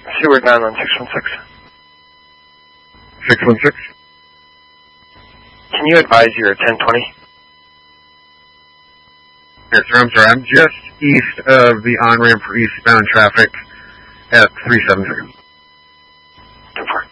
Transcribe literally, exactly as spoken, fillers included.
Seward nine one six one six. six one six. Can you advise your ten twenty? Yes, sir. I'm sorry. I'm just east of the on-ramp for eastbound traffic at three seven three.